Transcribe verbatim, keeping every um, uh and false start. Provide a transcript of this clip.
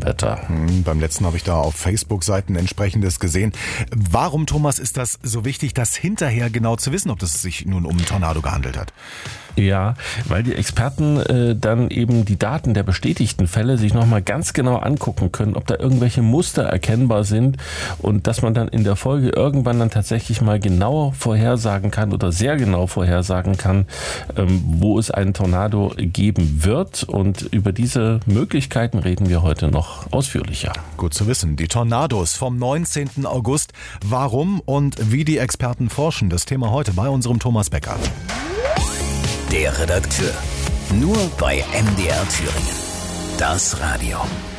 Unwetter. Hm, beim letzten habe ich da auf Facebook-Seiten entsprechendes gesehen. Warum, Thomas, ist das so wichtig, das hinterher genau zu wissen, ob das sich nun um einen Tornado gehandelt hat? Ja, weil die Experten äh, dann eben die Daten der bestätigten Fälle sich nochmal ganz genau angucken können, ob da irgendwelche Muster erkennbar sind und dass man dann in der Folge irgendwann dann tatsächlich mal genau vorhersagen kann oder sehr genau vorhersagen kann, ähm, wo es einen Tornado geben wird. Und über diese Möglichkeiten reden wir heute noch ausführlicher. Gut zu wissen. Die Tornados vom neunzehnten August. Warum und wie die Experten forschen. Das Thema heute bei unserem Thomas Becker. Der Redakteur. Nur bei M D R Thüringen. Das Radio.